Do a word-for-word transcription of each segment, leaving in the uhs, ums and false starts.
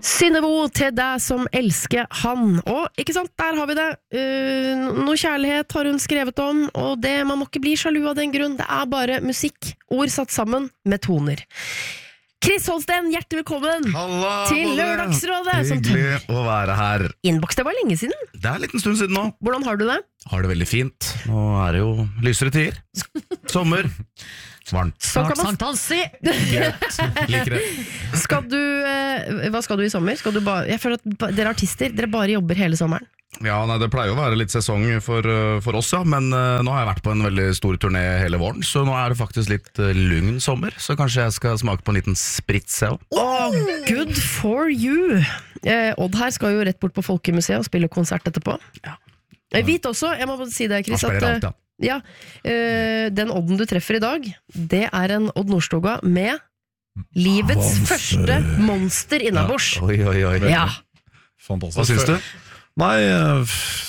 Synnevo til deg som elsker han. Og ikke sant, der har vi det. Uh, noe kjærlighet har hun skrevet om, og det man må ikke bli sjalu av den grunn. Det er bare musikk, ord satt sammen med toner. Chris Holsten, hjertelig velkommen Halla, til Lørdagsrådet. Hyggelig å være her. Innboks, det var lenge siden. Det er en liten stund siden nå. Hvordan har du det? Har det veldig fint. Nå er det jo lysere tider. Sommer. Varmt. Snart sankthansi. Liker det. Skal du, eh, hva skal du i sommer? Skal du bare, jeg føler at dere artister, dere bare jobber hele sommeren. Ja, nei, det pleier å være litt sesong for, for oss, ja. Men uh, nå har jeg vært på en veldig stor turné hele våren, så nå er det faktisk litt uh, lugn sommer. Så kanskje jeg skal smake på en liten sprits selv. Oh, good for you. Eh, Odd her skal jo rett bort på Folkemuseet og spille konsert etterpå. Ja. Jeg vet også, jeg må bare si det, Chris, Han spiller at alt, ja. ja, øh, den Odden du treffer i dag, det er en Odd Nordstoga med livets Monster. første monster innabords. Ja. Oi, oi, oi. Ja. Fantastisk. Hva syns du? Nei, uh,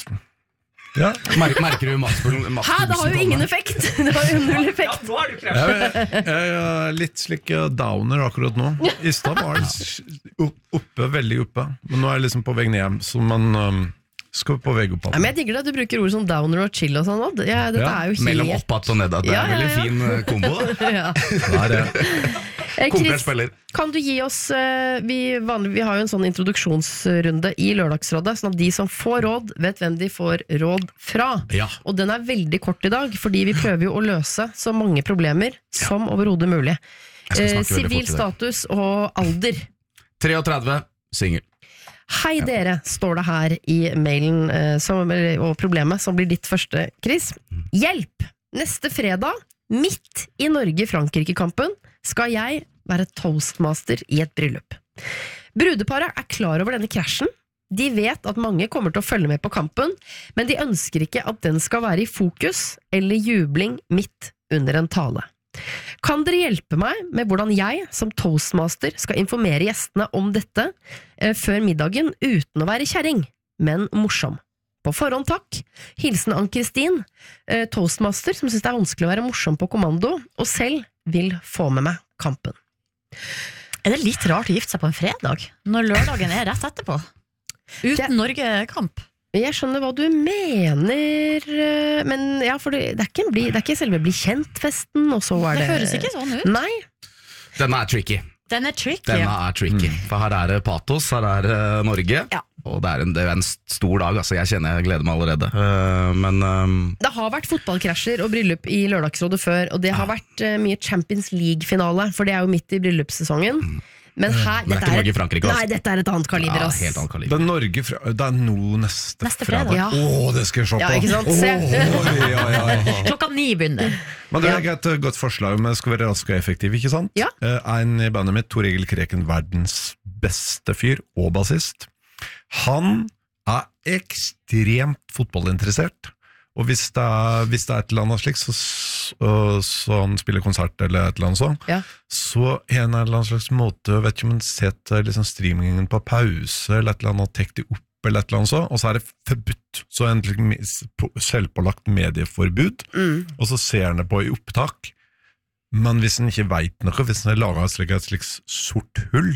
ja. Mer merker du matspulsen? Hæ, det har jo ingen effekt! Det har jo null effekt. Jeg, jeg, jeg er litt slik uh, downer akkurat nå. I stad var det s- oppe, veldig oppe. Men nå er jeg liksom på vei ned hjem, så man um, skal på vei opp. Ja, men jeg digger det at du bruker ord som downer og chill og sånn, Odd. Ja, dette Ja, er jo helt... Mellom oppat og nedat. Det er Ja, en ja, veldig ja. fin uh, kombo. Da. Ja. Det er det. Eh, Komplett Chris, spiller. kan du gi oss eh, vi, vanlig, vi har jo en sånn introduksjonsrunde i Lørdagsrådet, sånn at de som får råd vet hvem de får råd fra. Ja. Og den er veldig kort i dag, fordi vi prøver jo å løse så mange problemer som overhodet mulig. Jeg skal Eh, snakke veldig Sivil fort i dag. status og alder. treogtredve, singel. Hei dere, står det her i mailen, eh, som, og problemet som blir ditt første, Chris. Hjelp! Neste fredag, midt i Norge-Frankrike-kampen, skal jeg være toastmaster i et bryllup. Brudeparet er klar over denne krasjen. De vet at mange kommer til å følge med på kampen, men de ønsker ikke at den skal være i fokus eller jubling midt under en tale. Kan dere hjelpe meg med hvordan jeg som toastmaster skal informere gjestene om dette eh, før middagen uten å være kjerring, men morsom? På forhånd takk. Hilsen Ann-Kristin, eh, toastmaster som synes det er vanskelig å være morsom på kommando, og selv vil få med meg kampen. Er det litt rart å gifte seg på en fredag, når lørdagen er rett etterpå? Det- Uten Norge-kamp. Jeg skjønner hva du mener, eh, men ja, for det, det, er ikke en bli, det er ikke selve bli kjent-festen, og så er Det det... høres ikke sånn ut. Nei, Denne er tricky. Den er tricky. Denne ja. er tricky. For her er det patos, her er det Norge. Ja. Og det er, en, det er en stor dag, altså. Jeg kjenner jeg gleder meg allerede. Uh, men um, det har vært fotballkrasjer og bryllup i Lørdagsrådet før, og det har vært eh, mye Champions League-finale, for det er jo midt i bryllupssesongen. Men her, Men det er dette ikke er, Norge-Frankrike, altså. nei, dette er et annet kaliber, ja, ass. helt annet Det kaliber. er Norge fra, det er nå neste, Neste fredag. Ja. Åh, det skal jeg se på. Ja, ikke sant? Se. Åh, oi, oi, oi. Klokka ni begynner. Men det er et uh, godt forslag, men det skal være rask og effektiv, ikke sant? Ja. Eh, En i bandet mitt, Tor Egil Kreken, verdens beste fyr og bassist. Han er ekstremt fotballinteressert. Og hvis det er, hvis det er et eller annet slik, så, så, så han spiller konsert eller et eller annet sånt, Ja. så er en eller annen slags måte, vet ikke om han setter liksom streamingen på pause, eller et eller annet, tek det opp, eller et eller annet sånt, og så er det forbudt. Så er det en selvpålagt medieforbud, Mm. og så ser han det på i opptak. Men hvis han ikke vet noe, hvis han har laget et slikt, et slikt sort hull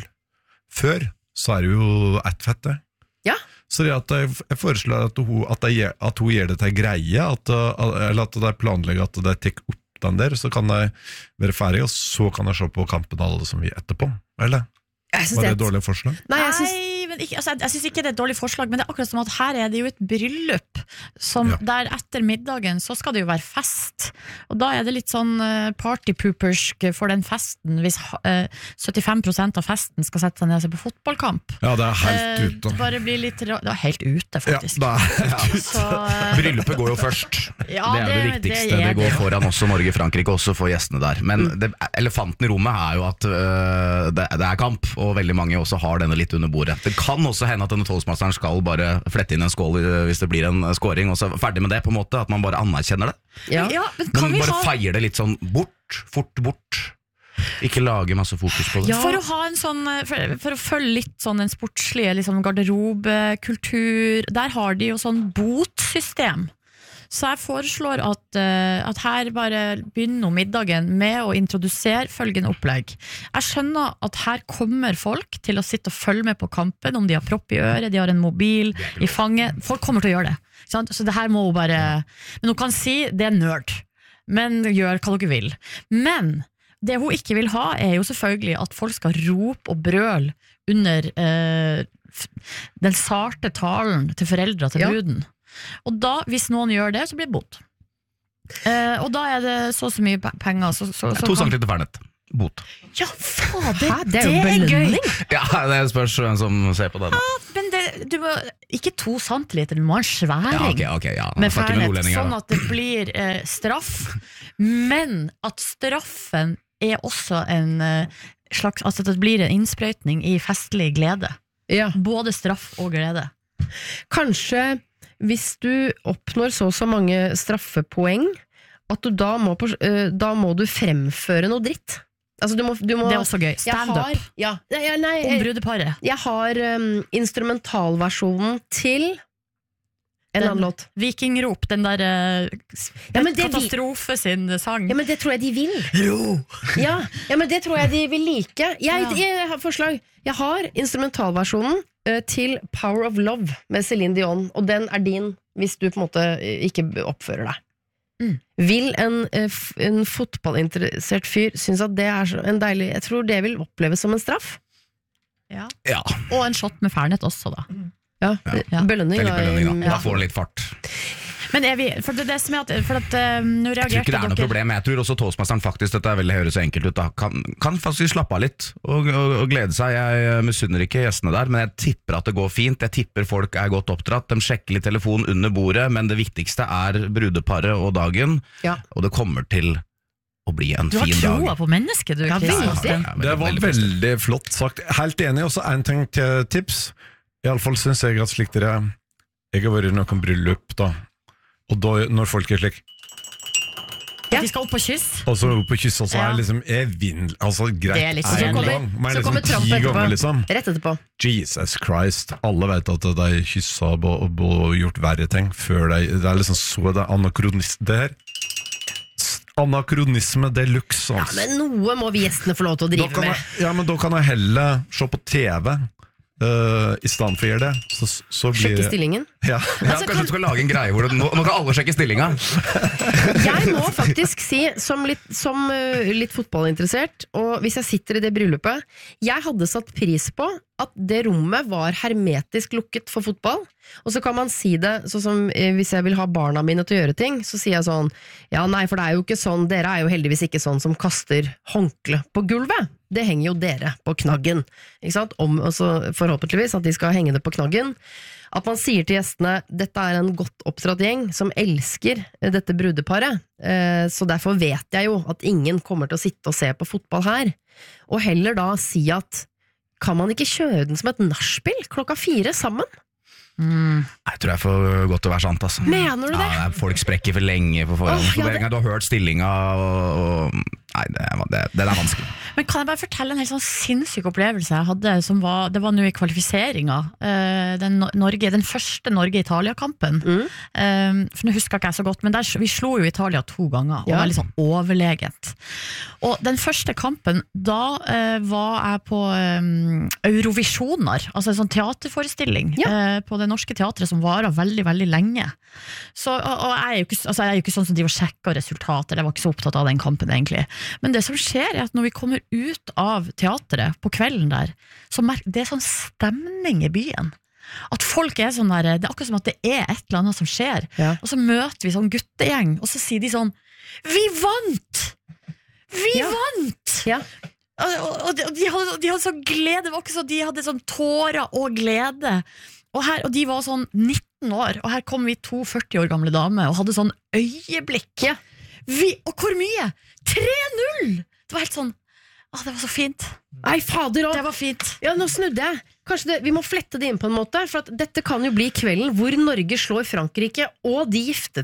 før, så er det jo ett fett det. Ja. Så det at jeg, jeg foreslår at hun, at, jeg, at hun gjør det til greie, at, eller at de planlegger at de tek opp den der, så kan de være ferdig, og så kan de se på kampen alle som vi etterpå. Eller? Jeg synes Var det det et dårlig forslag? Nei, jeg synes... Nei, men ikke, altså, jeg, jeg synes ikke det er et dårlig forslag, men det er akkurat som at her er det jo et bryllup, som Ja. der etter middagen så skal det jo være fest, og da er det litt sånn uh, partypoopersk for den festen, hvis uh, syttifem prosent av festen skal sette seg ned og se på fotballkamp. Ja, det er helt Eh, ute. bare blir litt ra- Det er helt ute, Ja, faktisk. det er helt ute. Så, eh, Bryllupet går jo først. Ja, det er jo det det- viktigste. det Det, er går det. foran også Norge-Frankrike, også for gjestene der. Men det, elefanten i rommet er jo at øh, det, det er kamp, og veldig mange også har denne litt under bordet. Det kan også hende at denne toastmasteren skal bare flette inn en skål hvis det blir en scoring, og så ferdig med det, på en måte. At man bare anerkjenner det. Ja. ja, men kan Men vi bare ha feier det litt sånn bort, fort bort. Ikke lage masse fokus på det. Ja. For å ha en sånn For, for å følge litt sånn den sportslige liksom, garderobekultur, der har de jo sånn botsystem. Så jeg foreslår at, uh, at her bare begynner middagen med å introdusere følgende opplegg. Jeg skjønner at her kommer folk til å sitte og følge med på kampen, om de har propp i øret, de har en mobil i fanget. Folk kommer til å gjøre det. Sant? Så det her må hun bare... Men hun kan si, det er nerd. Men gjør hva dere vil. Men det hun ikke vil ha er jo selvfølgelig at folk skal rope og brøle under uh, den sarte talen til foreldre til bruden. Ja. Og da, hvis noen gjør det, så blir det bot. Uh, og da er det så så mye penger så, så, så To kan... centimeter fernett. Bot. Ja, fader, Hæ, det er jo det er gøy. Ja, det spørs hvem som ser på den. Ja, men det, du må, ikke to centiliter, du må ha en sværing. Ja, ok, ok, ja. Med Snakker med fernet, nordlendinger, sånn da. at det blir eh, straff. Men at straffen er også en eh, slags, altså at det blir en innsprøytning i festlig glede. Ja. Både straff og glede. Kanskje hvis du oppnår så og så mange straffepoeng, at du da må, på, uh, da må du fremføre noe dritt. Altså, du må, du må, det er også gøy. jeg Stand-up har- Ja, nei, ja, nei, om jeg, brudeparet. jeg har um, instrumentalversjonen til en Den- annen låt. Vikingrop, den der eh, Ja, men det vi- katastrofe sin sang. Ja, men det tror jeg de vil. Ja, ja, men det tror jeg de vil like. Jeg, Ja. jeg har forslag. Jeg har instrumentalversjonen uh, til Power of Love med Celine Dion, og den er din hvis du på en måte uh, ikke oppfører deg. Mm. Vil en, uh, f- en fotballinteressert fyr synes at det er så en deilig... Jeg tror det vil oppleves som en straff. Ja. Ja, Og en shot med fernet også, da. Ja, Ja. belønning. det er litt belønning, da. ja. Da får den litt fart. Men er vi, for det, det som er at, for at uh, nå Jeg tror reagerte ikke det er noe dere problem. Jeg tror også toastmasteren faktisk, dette er veldig høres så enkelt ut, da, kan, kan faktisk slappe av litt og, og, og glede seg. Jeg misunner ikke gjestene der, men jeg tipper at det går fint. Jeg tipper folk er godt oppdratt. De sjekker litt telefon under bordet, men det viktigste er brudeparet og dagen, Ja. og det kommer til å bli en Du har fin dag. troa på mennesket, du, Ja, Kristian. veldig. Ja, veldig, Det var veldig positivt. veldig flott sagt. Helt enig, og så en ting til tips. I alle fall synes jeg at slik dere Jeg har vært i noen bryllup da, og da når folk er slik At de skal opp på kyss. og så opp på kyss, og så Ja. er liksom jeg vinn, altså greit Det er litt en kjedelig. gang, men Så liksom kommer Trump ti etterpå. ganger liksom Rett etterpå. Jesus Christ, alle vet at de kyssa og, og, og gjort verre ting før de, det er liksom så det er anakronisme det her S- anakronisme deluxe Ja, altså. men noe må vi gjestene få lov til å Da drive kan med. jeg, ja, men da kan jeg heller se på T V uh, i stedet for å gjøre det. Så, så blir Sjekke det stillingen. ja. Ja, Altså, kanskje kan- du skal lage en greie hvor det, nå, nå kan alle sjekke stillinga. Jeg må faktisk si, som litt, som uh, litt fotballinteressert, og hvis jeg sitter i det bryllupet, jeg hadde satt pris på at det rommet var hermetisk lukket for fotball. Og så kan man si det, sånn som eh, hvis jeg vil ha barna mine til å gjøre ting, så sier jeg sånn, ja nei, for det er jo ikke sånn, dere er jo heldigvis ikke sånn som kaster håndkle på gulvet. Det henger jo dere på knaggen, ikke sant? Om, og så forhåpentligvis at de skal henge det på knaggen. At man sier til gjestene, dette er en godt oppdratt gjeng som elsker eh, dette brudeparet, eh, så derfor vet jeg jo at ingen kommer til å sitte og se på fotball her. Og heller da si at, kan man ikke kjøre den som et nachspiel klokka fire sammen? Mm. Jeg tror jeg er for godt til å være sant, altså. Mener du det? Ja, det er- folk sprekker for lenge på forhånd. Åh, ja, Så med en det- gang du har hørt stillinga og, og Nei, det, er- det, det er vanskelig. Men kan jeg bare fortelle en helt sånn sinnssyk opplevelse jeg hadde, som var, det var nå i kvalifiseringa, eh, den, Norge, den første Norge-Italia-kampen. Mm. Eh, for nå husker ikke jeg så godt, men der, vi slo jo Italia to ganger, og Ja. veldig sånn overlegent. Og den første kampen, da eh, var jeg på eh, Eurovisjoner, altså en sånn teaterforestilling Ja. eh, på det norske teatret som varer veldig, veldig lenge. Så, og, og jeg, er jo ikke, altså jeg er jo ikke sånn som driver og sjekker resultater, jeg var ikke så opptatt av den kampen egentlig. Men det som skjer er at når vi kommer ut av teatret på kvelden der, så merker det er sånn stemning i byen. At folk er sånn der, det er akkurat som at det er et eller annet som skjer. Ja. Og så møter vi sånn guttegjeng, og så sier de sånn, vi vant! Vi Ja. vant! Ja. Og, og, og de, de, hadde, de hadde så glede, det var ikke så, de hadde sånn tårer og glede. Og, her, og de var sånn nitten år, og her kom vi to førti år gamle damer og hadde sånn øyeblikk. Ja. Vi, og hvor mye? tre null! Det var helt sånn, å, det var så fint. Nei, fader Det òg! var fint. Ja, nå snudde jeg. Kanskje det, vi må flette det inn på en måte, for at dette kan jo bli kvelden hvor Norge slår Frankrike, og de giftet seg.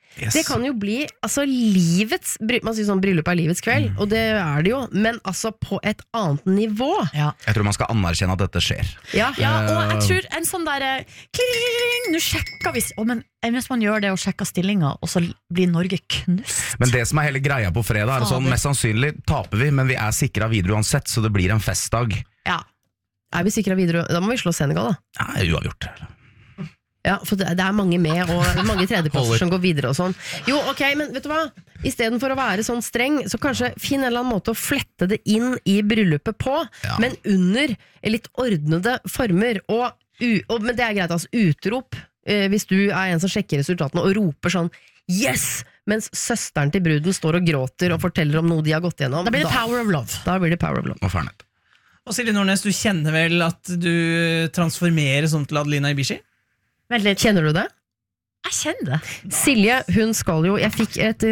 Yes. Det kan jo bli altså, livets bry- Man sier sånn bryllup er livets kveld, og det er det jo, men altså på et annet nivå. Ja. Jeg tror man skal anerkjenne at dette skjer. Ja, Ja, og jeg tror en sånn der eh, kling, nå sjekker vi oh, men hvis man gjør det og sjekker stillinga, og så blir Norge knust. Men det som er hele greia på fredag, er sånn, Fader. mest sannsynlig taper vi, men vi er sikra videre uansett, så det blir en festdag. Ja. Er vi sikra videre? Da må vi slå Senegal, da. Ja, uavgjort. Ja, for det det er mange med, og mange tredjeplasser Holder. som går videre og sånn. Jo, ok, men vet du hva? I stedet for å være sånn streng, så kanskje finn en eller annen måte å flette det inn i bryllupet på, Ja. men under litt ordnede former. Og, u, og, men det er greit, altså utrop, eh, hvis du er en som sjekker resultatene og roper sånn yes! Mens søsteren til bruden står og gråter og forteller om noe de har gått gjennom. Da blir det power of love. Da blir det power of love. Og fernet. Og Silje Nordnes, du kjenner vel at du transformerer sånn til Adelina Ibishi? Vent litt. Kjenner du det? Jeg kjenner det. Silje, hun skal jo Jeg fikk et